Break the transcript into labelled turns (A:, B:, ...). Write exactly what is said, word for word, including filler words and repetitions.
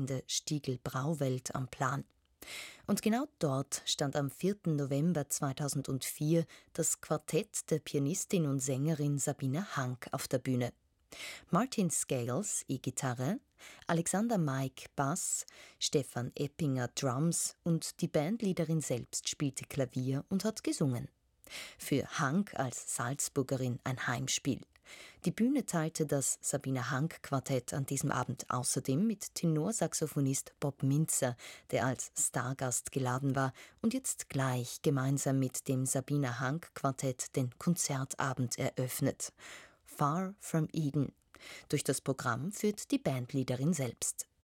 A: in der Stiegl Brauwelt am Plan. Und genau dort stand am vierten November zweitausendvier das Quartett der Pianistin und Sängerin Sabine Hank auf der Bühne. Martin Scales, E-Gitarre, Alexander Maik, Bass, Stefan Eppinger, Drums und die Bandleaderin selbst spielte Klavier und hat gesungen. Für Hank als Salzburgerin ein Heimspiel. Die Bühne teilte das Sabine-Hank-Quartett an diesem Abend außerdem mit Tenorsaxophonist Bob Mintzer, der als Stargast geladen war und jetzt gleich gemeinsam mit dem Sabine-Hank-Quartett den Konzertabend eröffnet. Far from Eden. Durch das Programm führt die Bandleaderin selbst.